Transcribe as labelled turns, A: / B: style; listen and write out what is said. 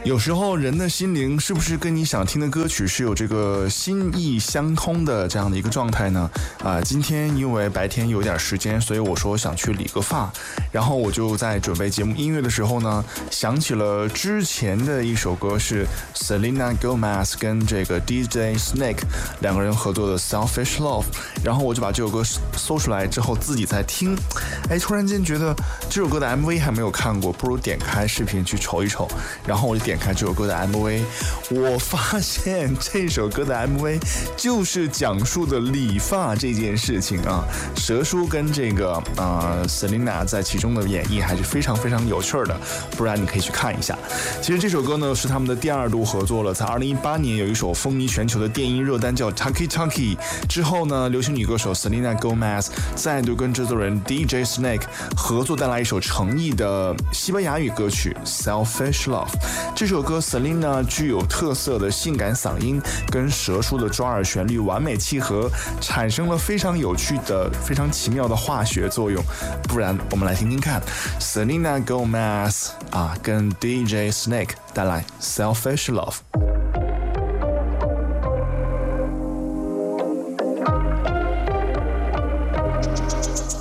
A: 有时候人的心灵是不是跟你想听的歌曲是有这个心意相通的这样的一个状态呢？今天因为白天有点时间，所以我说想去理个发，然后我就在准备节目音乐的时候呢，想起了之前的一首歌是 Selena Gomez 跟这个 DJ Snake 两个人合作的 Selfish Love， 然后我就把这首歌搜出来之后自己在听，突然间觉得这首歌的 MV 还没有看过，不如点开视频去瞅一瞅，然后我就点开这首歌的 MV， 我发现这首歌的 MV 就是讲述的理发这件事情啊。蛇叔跟这个Selena 在其中的演绎还是非常非常有趣的，不然你可以去看一下。其实这首歌呢是他们的第二度合作了，在2018年有一首风靡全球的电音热单叫 Taki Taki， 之后呢，流行女歌手 Selena Gomez 再度跟制作人 DJ Snake 合作，带来一首诚意的西班牙语歌曲 Selfish Love。这首歌 Selena 具有特色的性感嗓音跟蛇叔的抓耳旋律完美契合，产生了非常有趣的非常奇妙的化学作用。不然我们来听听看 Selena Gomez 跟 DJ Snake 带来 Selfish Love。